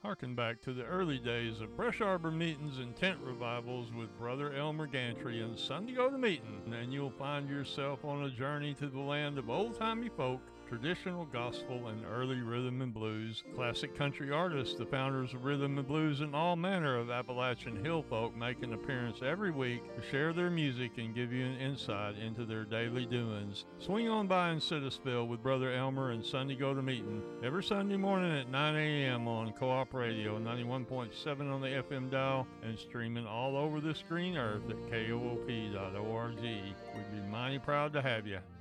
Harken back to the early days of brush arbor meetings and tent revivals with Brother Elmer Gantry and Sunday Go to Meeting, and you'll find yourself on a journey to the land of old-timey folk, traditional gospel, and early rhythm and blues. Classic country artists, the founders of rhythm and blues, and all manner of Appalachian hill folk make an appearance every week to share their music and give you an insight into their daily doings. Swing on by and sit a spell with Brother Elmer and Sunday Go to Meeting every Sunday morning at 9 a.m. on Co-op Radio 91.7 on the FM dial and streaming all over this green earth at koop.org. We'd be mighty proud to have you.